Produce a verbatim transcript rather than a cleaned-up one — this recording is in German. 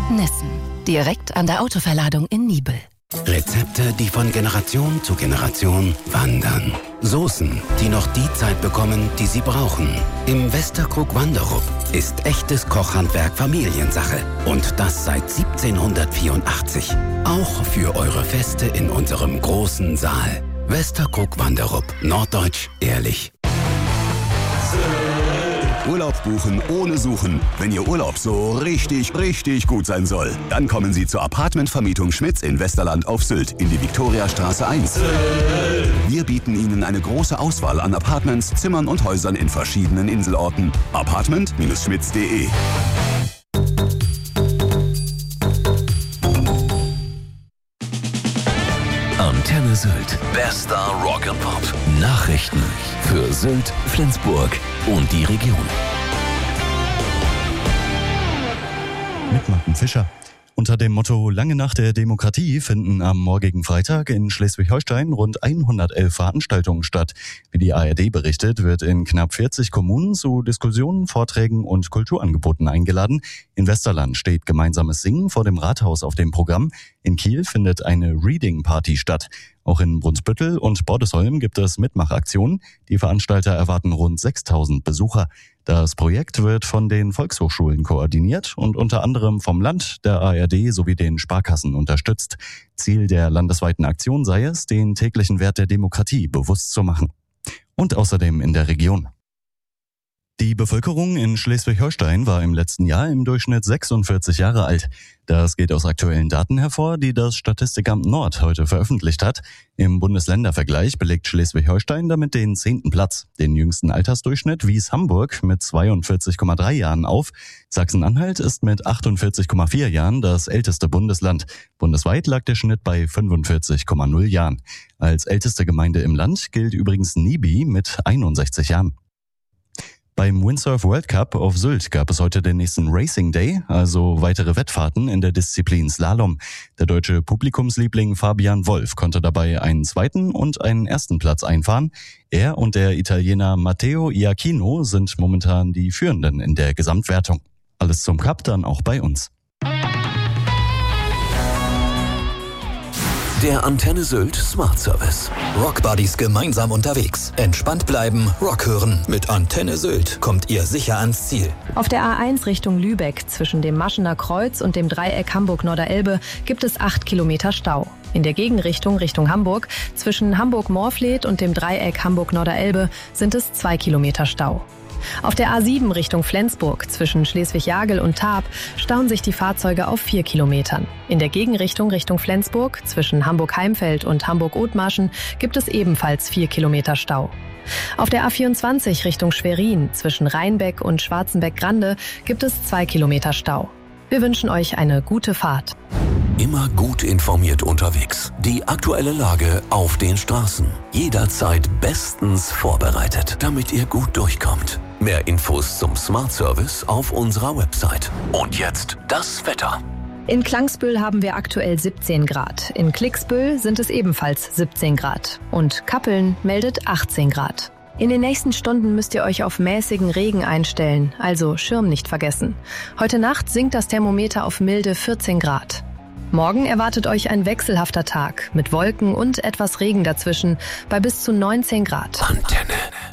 Nissen. Direkt an der Autoverladung in Niebel. Rezepte, die von Generation zu Generation wandern. Soßen, die noch die Zeit bekommen, die sie brauchen. Im Westerkrug Wanderup ist echtes Kochhandwerk Familiensache. Und das seit siebzehnhundertvierundachtzig. Auch für eure Feste in unserem großen Saal. Westerkrug Wanderup. Norddeutsch ehrlich. Urlaub buchen ohne Suchen. Wenn Ihr Urlaub so richtig, richtig gut sein soll, dann kommen Sie zur Apartmentvermietung Schmitz in Westerland auf Sylt in die Viktoriastraße eins. Wir bieten Ihnen eine große Auswahl an Apartments, Zimmern und Häusern in verschiedenen Inselorten. apartment schmitz punkt de Antenne Sylt. Bester Rock and Pop. Nachrichten für Sylt, Flensburg und die Region. Mit Martin Fischer. Unter dem Motto Lange Nacht der Demokratie finden am morgigen Freitag in Schleswig-Holstein rund hundertelf Veranstaltungen statt. Wie die A R D berichtet, wird in knapp vierzig Kommunen zu Diskussionen, Vorträgen und Kulturangeboten eingeladen. In Westerland steht gemeinsames Singen vor dem Rathaus auf dem Programm. In Kiel findet eine Reading Party statt. Auch in Brunsbüttel und Bordesholm gibt es Mitmachaktionen. Die Veranstalter erwarten rund sechstausend Besucher. Das Projekt wird von den Volkshochschulen koordiniert und unter anderem vom Land, der A R D sowie den Sparkassen unterstützt. Ziel der landesweiten Aktion sei es, den täglichen Wert der Demokratie bewusst zu machen. Und außerdem in der Region. Die Bevölkerung in Schleswig-Holstein war im letzten Jahr im Durchschnitt sechsundvierzig Jahre alt. Das geht aus aktuellen Daten hervor, die das Statistikamt Nord heute veröffentlicht hat. Im Bundesländervergleich belegt Schleswig-Holstein damit den zehnten Platz. Den jüngsten Altersdurchschnitt wies Hamburg mit zweiundvierzig Komma drei Jahren auf. Sachsen-Anhalt ist mit achtundvierzig Komma vier Jahren das älteste Bundesland. Bundesweit lag der Schnitt bei fünfundvierzig Komma null Jahren. Als älteste Gemeinde im Land gilt übrigens Nibi mit einundsechzig Jahren. Beim Windsurf World Cup auf Sylt gab es heute den nächsten Racing Day, also weitere Wettfahrten in der Disziplin Slalom. Der deutsche Publikumsliebling Fabian Wolf konnte dabei einen zweiten und einen ersten Platz einfahren. Er und der Italiener Matteo Iachino sind momentan die Führenden in der Gesamtwertung. Alles zum Cup dann auch bei uns. Der Antenne Sylt Smart Service. Rockbuddies gemeinsam unterwegs. Entspannt bleiben, Rock hören. Mit Antenne Sylt kommt ihr sicher ans Ziel. Auf der A eins Richtung Lübeck zwischen dem Maschener Kreuz und dem Dreieck Hamburg-Norderelbe gibt es acht Kilometer Stau. In der Gegenrichtung Richtung Hamburg zwischen Hamburg-Morfleet und dem Dreieck Hamburg-Norderelbe sind es zwei Kilometer Stau. Auf der A sieben Richtung Flensburg zwischen Schleswig-Jagel und Taab stauen sich die Fahrzeuge auf vier Kilometern. In der Gegenrichtung Richtung Flensburg zwischen Hamburg-Heimfeld und Hamburg-Othmarschen gibt es ebenfalls vier Kilometer Stau. Auf der A vierundzwanzig Richtung Schwerin zwischen Rheinbeck und Schwarzenbeck-Grande gibt es zwei Kilometer Stau. Wir wünschen euch eine gute Fahrt. Immer gut informiert unterwegs. Die aktuelle Lage auf den Straßen. Jederzeit bestens vorbereitet, damit ihr gut durchkommt. Mehr Infos zum Smart Service auf unserer Website. Und jetzt das Wetter. In Klangsbühl haben wir aktuell siebzehn Grad. In Klicksbühl sind es ebenfalls siebzehn Grad. Und Kappeln meldet achtzehn Grad. In den nächsten Stunden müsst ihr euch auf mäßigen Regen einstellen, also Schirm nicht vergessen. Heute Nacht sinkt das Thermometer auf milde vierzehn Grad. Morgen erwartet euch ein wechselhafter Tag mit Wolken und etwas Regen dazwischen bei bis zu neunzehn Grad. Antenne.